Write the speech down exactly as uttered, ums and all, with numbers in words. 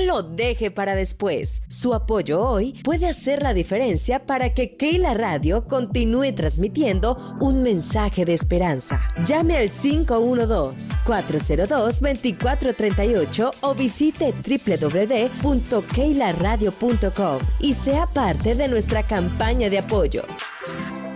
lo deje para después. Su apoyo hoy puede hacer la diferencia para que Keila Radio continúe transmitiendo un mensaje de esperanza. Llame al cinco uno dos, cuatro cero dos, dos cuatro tres ocho o visite doble u doble u doble u punto keila radio punto com y sea parte de nuestra campaña de apoyo.